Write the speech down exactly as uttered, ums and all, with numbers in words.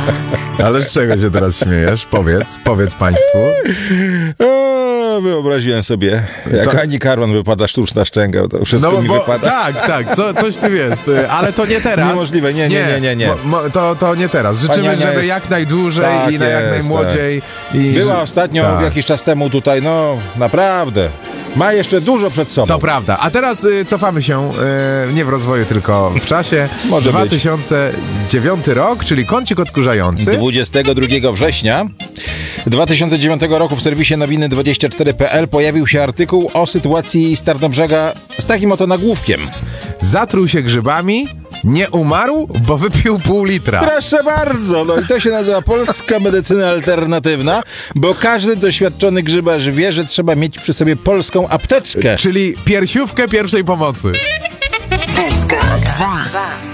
Ale z czego się teraz śmiejesz? Powiedz, powiedz państwu. O, wyobraziłem sobie, jak To- Ani Karwan wypada sztuczna szczęka, to wszystko No mi bo, wypada. tak, tak, co, coś tu jest, ale to nie teraz. Niemożliwe, nie, nie, nie, nie, nie. Mo, mo, to, to nie teraz. Życzymy, Pani Ania żeby jest- jak najdłużej Tak i na jak jest, najmłodziej. I Była że- ostatnio tak. jakiś czas temu tutaj, no naprawdę. Ma jeszcze dużo przed sobą. To prawda. A teraz y, cofamy się y, nie w rozwoju, tylko w czasie. Może dwa być. tysiące dziewiąty rok, czyli kącik odkurzający. dwudziestego drugiego września dwa tysiące dziewiątego roku w serwisie nowiny dwadzieścia cztery kropka p l pojawił się artykuł o sytuacji z Tarnobrzega z takim oto nagłówkiem. Zatruł się grzybami, nie umarł, bo wypił pół litra. Proszę bardzo, no i to się nazywa polska medycyna alternatywna, bo każdy doświadczony grzybarz wie, że trzeba mieć przy sobie polską apteczkę. Czyli piersiówkę pierwszej pomocy. S K dwa.